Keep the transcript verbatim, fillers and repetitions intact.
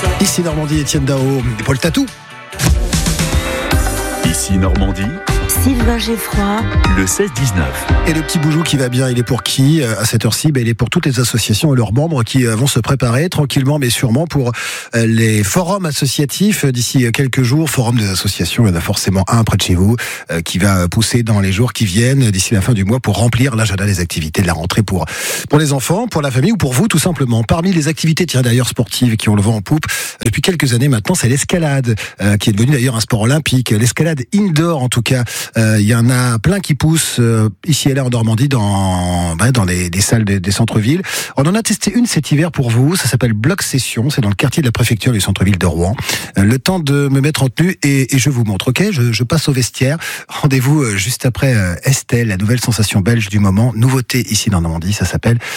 Ici Normandie, Étienne Dao, Paul Tatou. Ici Normandie, Sylvain Geffroy, le seize dix-neuf. Et le petit boujou qui va bien, il est pour qui à cette heure-ci? Ben, il est pour toutes les associations et leurs membres qui vont se préparer tranquillement mais sûrement pour les forums associatifs d'ici quelques jours. Forum des associations, il y en a forcément un près de chez vous qui va pousser dans les jours qui viennent d'ici la fin du mois pour remplir l'agenda des activités de la rentrée pour, pour les enfants, pour la famille ou pour vous tout simplement. Parmi les activités, tiens d'ailleurs sportives qui ont le vent en poupe depuis quelques années maintenant, c'est l'escalade euh, qui est devenue d'ailleurs un sport olympique. L'escalade indoor en tout cas, euh, il y en a plein qui poussent euh, ici et là en Normandie dans, bah, dans les, les salles des, des centres-villes. On en a testé une cet hiver pour vous, ça s'appelle Bloc Session, c'est dans le quartier de la préfecture du centre-ville de Rouen. Euh, le temps de me mettre en tenue et, et je vous montre, ok, je, je passe au vestiaire. Rendez-vous euh, juste après euh, Estelle, la nouvelle sensation belge du moment, nouveauté ici dans Normandie, ça s'appelle